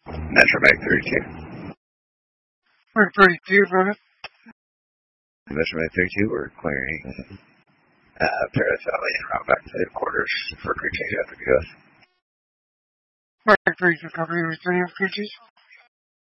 Metro Mag 32. Mark 32, brother. Metro Mag 32, we're clearing Paradise Valley and route back to the headquarters for crew change after goes. Mark 32, copy, returning of crew change.